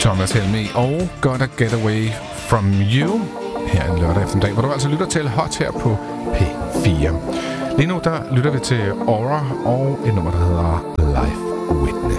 Thomas Helmig og Gotta Get Away From You her en lørdag eftermiddag, hvor du altså lytter til Hot her på P4. Lige nu der lytter vi til Aura og et nummer, der hedder Life Witness.